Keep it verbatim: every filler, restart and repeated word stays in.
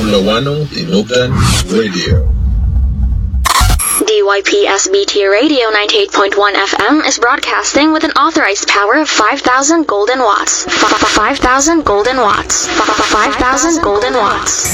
Lawano Tinugan Radio. D Y P S B T Radio ninety-eight point one F M is broadcasting with an authorized power of five thousand golden watts. five thousand golden watts. five thousand golden watts.